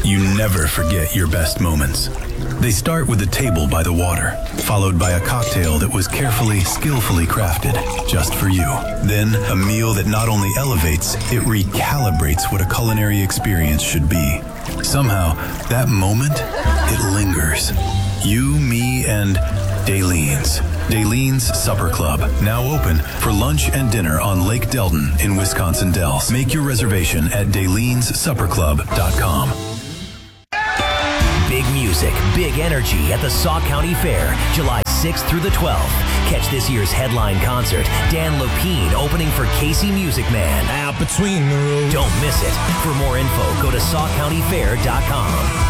You never forget your best moments. They start with a table by the water, followed by a cocktail that was carefully, skillfully crafted just for you. Then a meal that not only elevates, it recalibrates what a culinary experience should be. Somehow, that moment, it lingers. You, me, and Dalene's. Dalene's Supper Club, now open for lunch and dinner on Lake Delton in Wisconsin Dells. Make your reservation at Dalene'sSupperClub.com. Big music, big energy at the Sauk County Fair, July 6th through the 12th. Catch this year's headline concert, Dan Lepine opening for Casey Music Man. Out between the roads. Don't miss it. For more info, go to SaukCountyFair.com.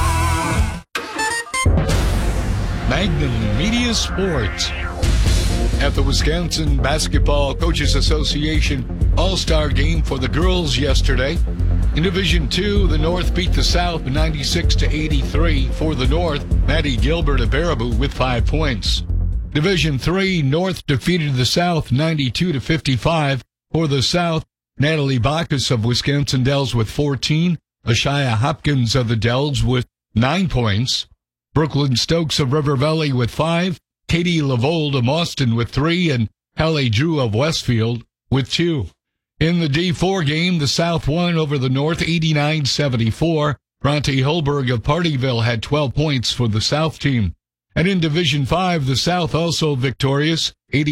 Magnum Media Sports. At the Wisconsin Basketball Coaches Association All-Star Game for the girls yesterday. In Division II, the North beat the South 96-83. For the North, Maddie Gilbert of Baraboo with 5 points. Division III, North defeated the South 92-55. For the South, Natalie Bacchus of Wisconsin Dells with 14. Ashaya Hopkins of the Dells with 9 points. Brooklyn Stokes of River Valley with 5. Katie Lavold of Austin with 3. And Hallie Drew of Westfield with 2. In the D4 game, the South won over the North 89-74. Bronte Holberg of Partyville had 12 points for the South team. And in Division 5, the South also victorious,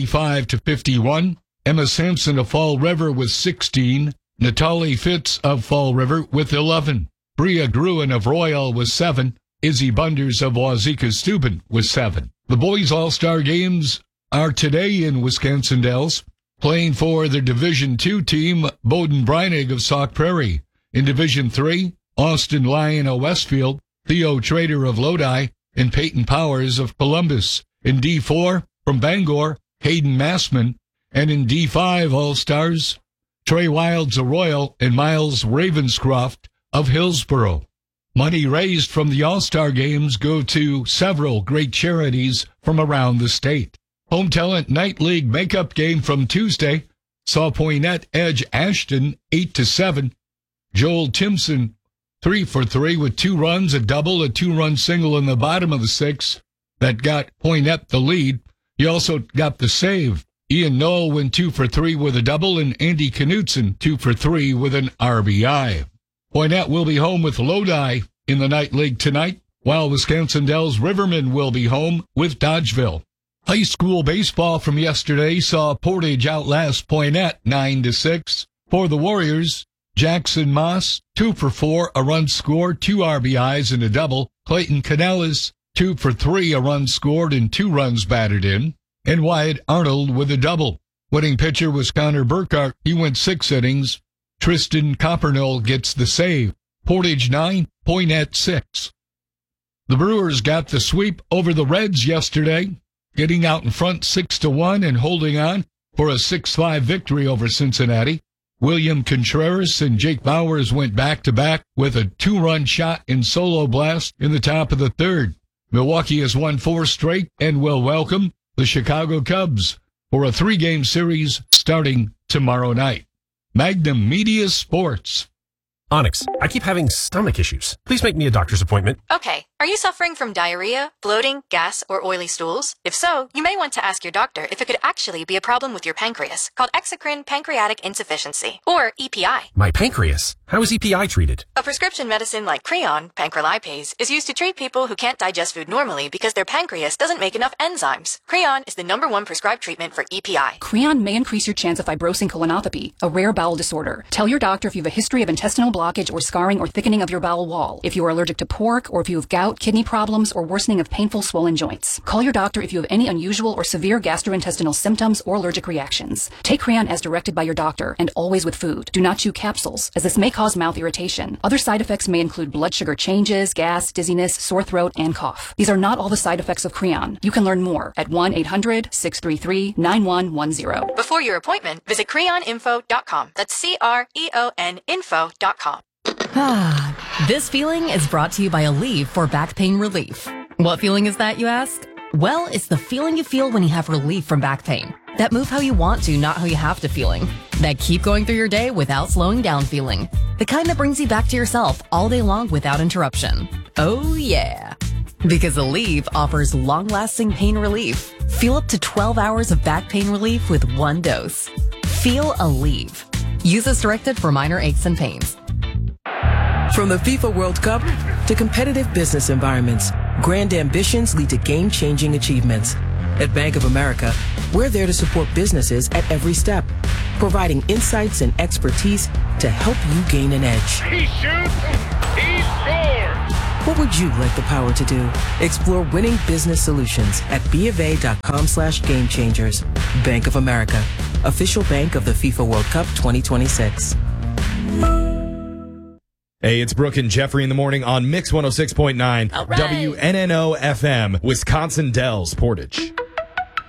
85-51. Emma Sampson of Fall River with 16. Natalie Fitz of Fall River with 11. Bria Gruen of Royal with 7. Izzy Bunders of Wazeeka-Steuben with 7. The boys' All-Star games are today in Wisconsin Dells. Playing for their Division II team, Bowden Breinig of Sauk Prairie. In Division III, Austin Lyon of Westfield, Theo Trader of Lodi, and Peyton Powers of Columbus. In D4, from Bangor, Hayden Massman. And in D5 All-Stars, Trey Wilds of Royal and Miles Ravenscroft of Hillsboro. Money raised from the All-Star games go to several great charities from around the state. Home Talent Night League makeup game from Tuesday saw Poynette edge Ashton 8-7. Joel Timpson 3 for 3 with 2 runs, a double, a 2-run single in the bottom of the 6th that got Poynette the lead. He also got the save. Ian Noel went 2 for 3 with a double, and Andy Knutson 2 for 3 with an RBI. Poynette will be home with Lodi in the Night League tonight, while Wisconsin Dells Rivermen will be home with Dodgeville. High school baseball from yesterday saw Portage outlast Poynette 9-6. For the Warriors, Jackson Moss 2 for 4, a run scored, 2 RBIs and a double. Clayton Canellis 2 for 3, a run scored and 2 runs batted in. And Wyatt Arnold with a double. Winning pitcher was Connor Burkhart. He went 6 innings. Tristan Coppernoll gets the save. Portage 9, Poynette 6. The Brewers got the sweep over the Reds yesterday, getting out in front 6-1 and holding on for a 6-5 victory over Cincinnati. William Contreras and Jake Bowers went back-to-back with a 2-run shot in solo blast in the top of the 3rd. Milwaukee has won 4 straight and will welcome the Chicago Cubs for a 3-game series starting tomorrow night. Magnum Media Sports. Onyx, I keep having stomach issues. Please make me a doctor's appointment. Okay. Are you suffering from diarrhea, bloating, gas, or oily stools? If so, you may want to ask your doctor if it could actually be a problem with your pancreas, called exocrine pancreatic insufficiency, or EPI. My pancreas? How is EPI treated? A prescription medicine like Creon, pancrelipase, is used to treat people who can't digest food normally because their pancreas doesn't make enough enzymes. Creon is the #1 prescribed treatment for EPI. Creon may increase your chance of fibrosing colonopathy, a rare bowel disorder. Tell your doctor if you have a history of intestinal blockage or scarring or thickening of your bowel wall, if you are allergic to pork, or if you have gout, kidney problems, or worsening of painful swollen joints. Call your doctor if you have any unusual or severe gastrointestinal symptoms or allergic reactions. Take Creon as directed by your doctor, and always with food. Do not chew capsules, as this may cause mouth irritation. Other side effects may include blood sugar changes, gas, dizziness, sore throat, and cough. These are not all the side effects of Creon. You can learn more at 1-800-633-9110. Before your appointment, visit creoninfo.com. That's CREON info.com. This feeling is brought to you by Aleve for back pain relief. What feeling is that, you ask? Well, it's the feeling you feel when you have relief from back pain. That move how you want to, not how you have to feeling. That keep going through your day without slowing down feeling. The kind that brings you back to yourself all day long without interruption. Oh yeah. Because Aleve offers long-lasting pain relief. Feel up to 12 hours of back pain relief with one dose. Feel Aleve. Use as directed for minor aches and pains. From the FIFA World Cup to competitive business environments, grand ambitions lead to game-changing achievements. At Bank of America, we're there to support businesses at every step, providing insights and expertise to help you gain an edge. He shoots, he scores! What would you like the power to do? Explore winning business solutions at BofA.com/gamechangers. Bank of America, official bank of the FIFA World Cup 2026. Hey, it's Brooke and Jeffrey in the morning on Mix 106.9 All right. WNNO FM, Wisconsin Dells, Portage.